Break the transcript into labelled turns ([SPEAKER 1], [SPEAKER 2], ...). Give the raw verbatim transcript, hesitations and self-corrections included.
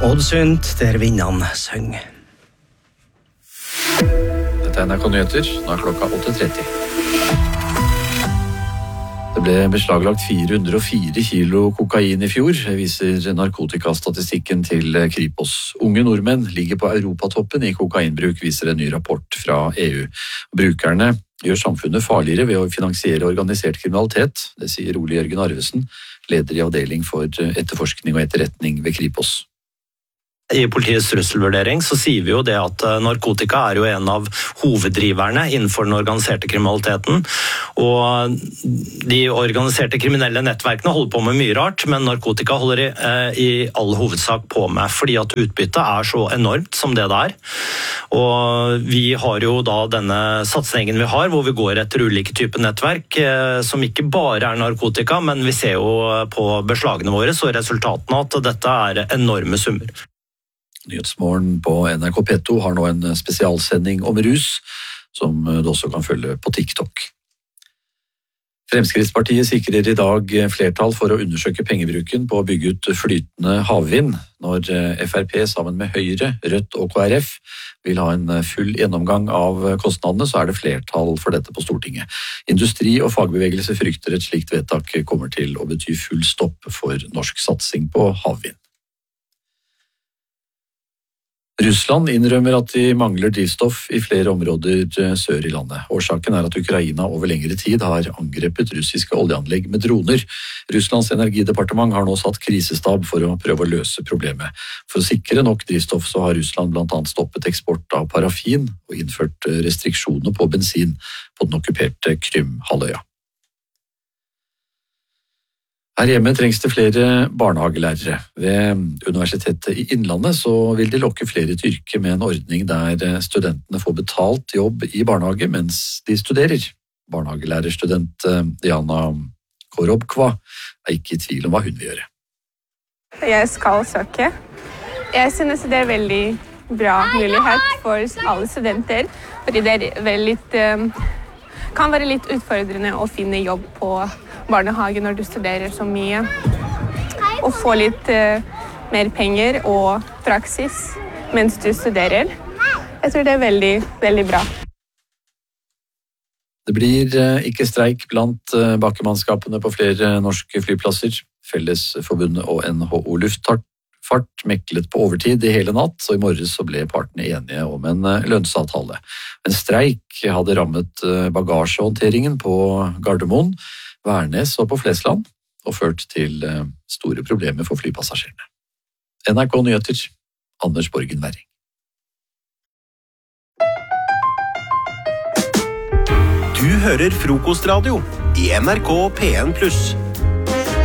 [SPEAKER 1] Ålesund, der vinneren søng.
[SPEAKER 2] Dette er N R K Nyheter, nå er klokka åtte tretti. Det ble beslaglagt fire hundre og fire kilo kokain i fjor, viser narkotikastatistikken til Kripos. Unge nordmenn ligger på europatoppen i kokainbruk, viser en ny rapport fra E U. Brukerne gjør samfunnet farligere ved å finansiere organisert kriminalitet, det sier Ole Jørgen Arvesen, leder i avdeling for etterforskning og etterretning ved Kripos.
[SPEAKER 1] I politiets trusselvurdering så sier vi jo det at narkotika er jo en av hoveddriverne innenfor den organiserte kriminaliteten, og de organiserte kriminelle nettverkene holder på med mye rart, men narkotika holder i, i all hovedsak på med, fordi at utbyttet er så enormt som det det er. Og vi har jo da denne satsningen vi har, hvor vi går etter ulike typer nettverk, som ikke bare er narkotika, men vi ser jo på beslagene våre, så resultatene at dette er enorme summer.
[SPEAKER 2] Nyhetsmorgen på N R K P to har nå en spesialsending om rus, som du også kan følge på TikTok. Fremskrittspartiet sikrer i dag flertall for å undersøke pengebruken på å bygge ut flytende havvind, når F R P sammen med Høyre, Rødt og K R F vil ha en full gjennomgang av kostnadene, så er det flertall for dette på Stortinget. Industri og fagbevegelse frykter et slikt vedtak kommer til å bety full stopp for norsk satsing på havvind. Russland innrømmer at de mangler drivstoff i flere områder sør i landet. Årsaken er at Ukraina over lengre tid har angrepet russiske oljeanlegg med droner. Russlands energidepartement har nå satt krisestab for å prøve å løse problemet. For å sikre nok drivstoff så har Russland blant annet stoppet eksport av parafin og innført restriksjoner på bensin på den okkuperte Krym-halvøya. Her hjemme trengs det flere barnehagelærere. Ved Universitetet i Innlandet så vil de lokke flere til yrket med en ordning der studentene får betalt jobb i barnehage mens de studerer. Barnehagelærerstudent Diana Korobkva er ikke i tvil om hva hun vil gjøre.
[SPEAKER 3] Jeg skal søke. Jeg synes det er veldig bra mulighet for alle studenter, fordi det er veldig, kan være litt utfordrende å finne jobb på barnehage når du studerer så mye, og få litt uh, mer penger og praksis mens du studerer. Jeg tror det er veldig, veldig bra.
[SPEAKER 2] Det blir uh, ikke streik blant uh, bakkemannskapene på flere norske flyplasser. Fellesforbundet og N H O Luftfart meklet på overtid i hele natt, og i morges så ble partene enige om en uh, lønnsavtale. En streik hadde rammet uh, bagasjehåndteringen på Gardermoen, Værnes og på Flesland, og ført til store problemer for flypassasjerene. N R K Nyheter, Anders Borgen Werring.
[SPEAKER 4] Du hører Frokostradio i N R K P en pluss.